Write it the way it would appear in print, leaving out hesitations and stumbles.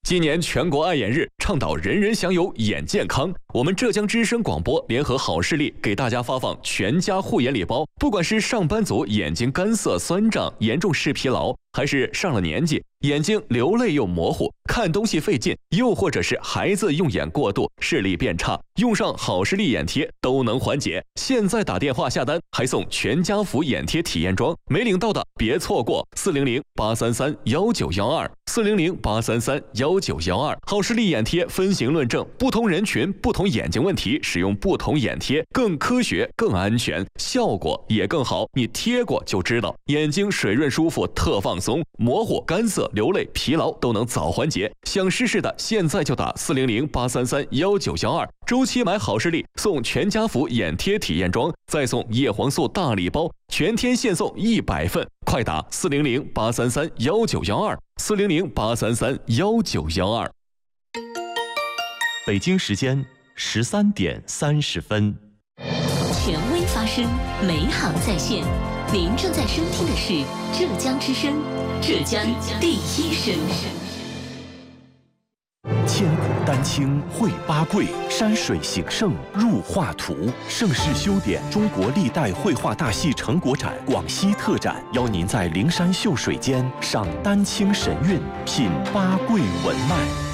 今年全国爱眼日，倡导人人享有眼健康。我们浙江之声广播联合好视力给大家发放全家护眼礼包。不管是上班族眼睛干涩酸胀、严重视疲劳，还是上了年纪眼睛流泪又模糊、看东西费劲，又或者是孩子用眼过度、视力变差，用上好视力眼贴都能缓解。现在打电话下单还送全家福眼贴体验装，没领到的别错过，400-833-1912，400-833-1912。好视力眼贴分型论证，不同人群、不同眼睛问题，使用不同眼贴更科学、更安全，效果也更好。你贴过就知道，眼睛水润舒服，特放松，模糊、干涩、流泪、疲劳都能早缓解。想试试的，现在就打400-833-1912，周期买好视力送全家福眼贴体验装，再送叶黄素大礼包，全天限送100份，快打400-833-1912，400-833-1912。 北京时间13:30。 权威发声，美好在线。您正在收听的是浙江之声，浙江第一声。 千古丹青绘八桂，山水形胜入画图。盛世修典中国历代绘画大戏成果展广西特展，邀您在灵山秀水间赏丹青神韵，品八桂文脉。